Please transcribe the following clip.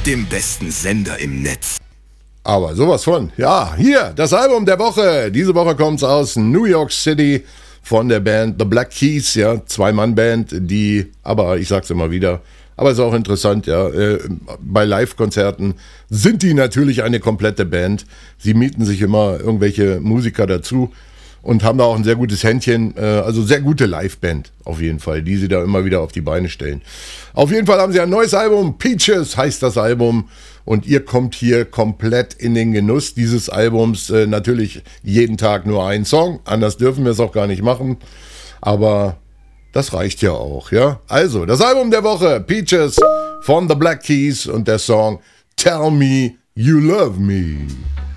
dem besten Sender im Netz. Aber sowas von. Ja, hier, das Album der Woche. Diese Woche kommt's aus New York City von der Band The Black Keys, ja, Zwei-Mann-Band, die, aber ich sag's immer wieder, aber ist auch interessant, ja, bei Live-Konzerten sind die natürlich eine komplette Band. Sie mieten sich immer irgendwelche Musiker dazu und haben da auch ein sehr gutes Händchen, also sehr gute Live-Band auf jeden Fall, die sie da immer wieder auf die Beine stellen. Auf jeden Fall haben sie ein neues Album, Peaches heißt das Album, und ihr kommt hier komplett in den Genuss dieses Albums. Natürlich jeden Tag nur ein Song, anders dürfen wir es auch gar nicht machen, aber das reicht ja auch, ja. Also, das Album der Woche, Peaches von The Black Keys und der Song Tell Me You Love Me.